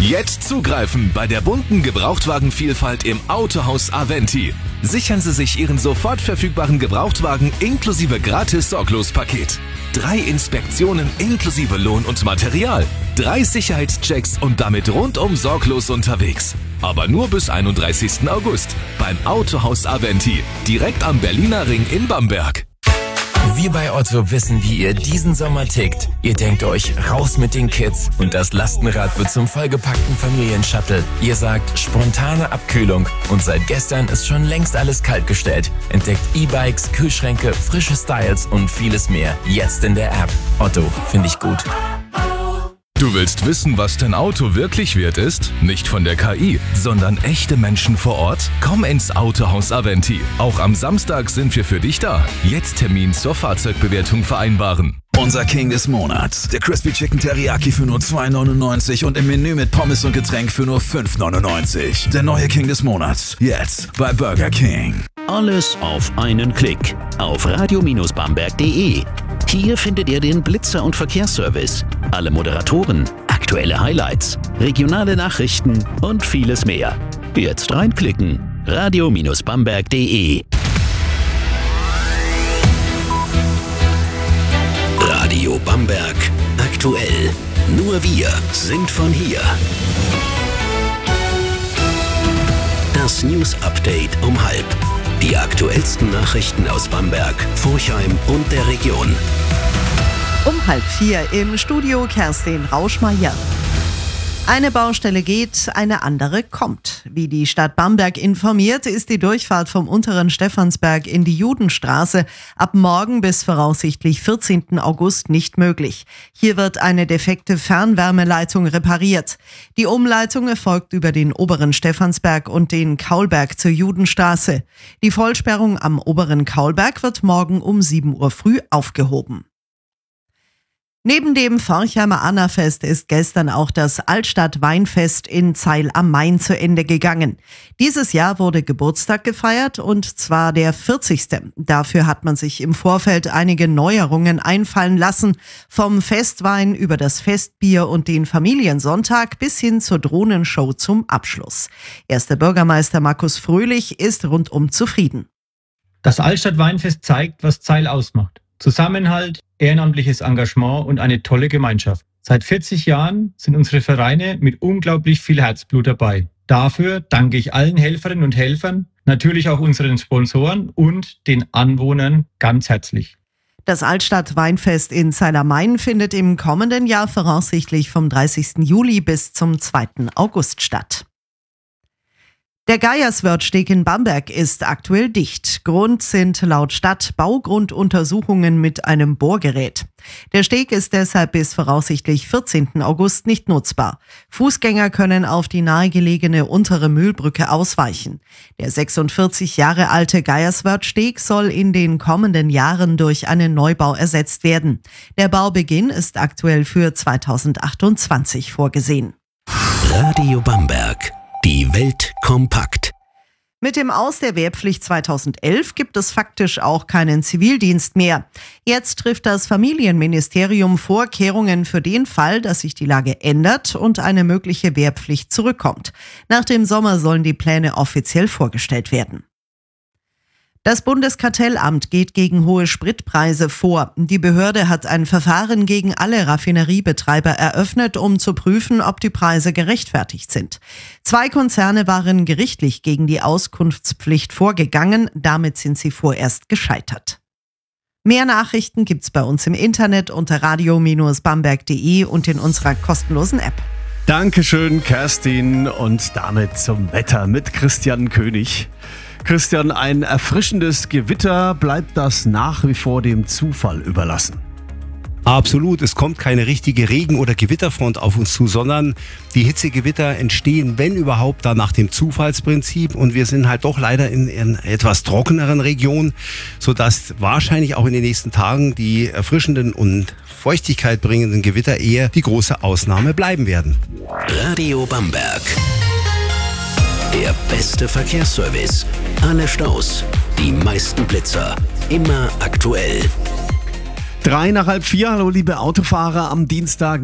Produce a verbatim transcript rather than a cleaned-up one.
Jetzt zugreifen bei der bunten Gebrauchtwagenvielfalt im Autohaus Aventi. Sichern Sie sich Ihren sofort verfügbaren Gebrauchtwagen inklusive Gratis-Sorglos-Paket. Drei Inspektionen inklusive Lohn und Material. Drei Sicherheitschecks und damit rundum sorglos unterwegs. Aber nur bis einunddreißigsten August beim Autohaus Aventi, direkt am Berliner Ring in Bamberg. Wir bei Otto wissen, wie ihr diesen Sommer tickt. Ihr denkt euch, raus mit den Kids und das Lastenrad wird zum vollgepackten Familienshuttle. Ihr sagt, spontane Abkühlung und seit gestern ist schon längst alles kaltgestellt. Entdeckt E-Bikes, Kühlschränke, frische Styles und vieles mehr. Jetzt in der App. Otto, finde ich gut. Du willst wissen, was dein Auto wirklich wert ist? Nicht von der K I, sondern echte Menschen vor Ort? Komm ins Autohaus Aventi. Auch am Samstag sind wir für dich da. Jetzt Termin zur Fahrzeugbewertung vereinbaren. Unser King des Monats. Der Crispy Chicken Teriyaki für nur zwei neunundneunzig und im Menü mit Pommes und Getränk für nur fünf neunundneunzig. Der neue King des Monats. Jetzt bei Burger King. Alles auf einen Klick. Auf radio Bindestrich bamberg punkt de. Hier findet ihr den Blitzer- und Verkehrsservice, alle Moderatoren, aktuelle Highlights, regionale Nachrichten und vieles mehr. Jetzt reinklicken. radio Bindestrich bamberg punkt de. Radio Bamberg. Aktuell. Nur wir sind von hier. Das News Update um halb. Die aktuellsten Nachrichten aus Bamberg, Forchheim und der Region. Um halb vier im Studio Kerstin Rauschmeier. Eine Baustelle geht, eine andere kommt. Wie die Stadt Bamberg informiert, ist die Durchfahrt vom unteren Stephansberg in die Judenstraße ab morgen bis voraussichtlich vierzehnten August nicht möglich. Hier wird eine defekte Fernwärmeleitung repariert. Die Umleitung erfolgt über den oberen Stephansberg und den Kaulberg zur Judenstraße. Die Vollsperrung am oberen Kaulberg wird morgen um sieben Uhr früh aufgehoben. Neben dem Forchheimer Annafest ist gestern auch das Altstadt-Weinfest in Zeil am Main zu Ende gegangen. Dieses Jahr wurde Geburtstag gefeiert und zwar der vierzigste. Dafür hat man sich im Vorfeld einige Neuerungen einfallen lassen. Vom Festwein über das Festbier und den Familiensonntag bis hin zur Drohnenshow zum Abschluss. Erster Bürgermeister Markus Fröhlich ist rundum zufrieden. Das Altstadt-Weinfest zeigt, was Zeil ausmacht. Zusammenhalt, ehrenamtliches Engagement und eine tolle Gemeinschaft. Seit vierzig Jahren sind unsere Vereine mit unglaublich viel Herzblut dabei. Dafür danke ich allen Helferinnen und Helfern, natürlich auch unseren Sponsoren und den Anwohnern ganz herzlich. Das Altstadt-Weinfest in Zeil am Main findet im kommenden Jahr voraussichtlich vom dreißigsten Juli bis zum zweiten August statt. Der Geierswörthsteg in Bamberg ist aktuell dicht. Grund sind laut Stadt Baugrunduntersuchungen mit einem Bohrgerät. Der Steg ist deshalb bis voraussichtlich vierzehnten August nicht nutzbar. Fußgänger können auf die nahegelegene untere Mühlbrücke ausweichen. Der sechsundvierzig Jahre alte Geierswörthsteg soll in den kommenden Jahren durch einen Neubau ersetzt werden. Der Baubeginn ist aktuell für zweitausendachtundzwanzig vorgesehen. Radio Bamberg. Die Welt kompakt. Mit dem Aus der Wehrpflicht zweitausendelf gibt es faktisch auch keinen Zivildienst mehr. Jetzt trifft das Familienministerium Vorkehrungen für den Fall, dass sich die Lage ändert und eine mögliche Wehrpflicht zurückkommt. Nach dem Sommer sollen die Pläne offiziell vorgestellt werden. Das Bundeskartellamt geht gegen hohe Spritpreise vor. Die Behörde hat ein Verfahren gegen alle Raffineriebetreiber eröffnet, um zu prüfen, ob die Preise gerechtfertigt sind. Zwei Konzerne waren gerichtlich gegen die Auskunftspflicht vorgegangen. Damit sind sie vorerst gescheitert. Mehr Nachrichten gibt's bei uns im Internet unter radio Bindestrich bamberg punkt de und in unserer kostenlosen App. Dankeschön, Kerstin. Und damit zum Wetter mit Christian König. Christian, ein erfrischendes Gewitter, bleibt das nach wie vor dem Zufall überlassen? Absolut, es kommt keine richtige Regen- oder Gewitterfront auf uns zu, sondern die Hitzegewitter entstehen, wenn überhaupt, dann nach dem Zufallsprinzip und wir sind halt doch leider in, in etwas trockeneren Regionen, sodass wahrscheinlich auch in den nächsten Tagen die erfrischenden und Feuchtigkeit bringenden Gewitter eher die große Ausnahme bleiben werden. Radio Bamberg. Der beste Verkehrsservice. Alle Staus, die meisten Blitzer, immer aktuell. Drei nach halb vier, hallo liebe Autofahrer am Dienstag.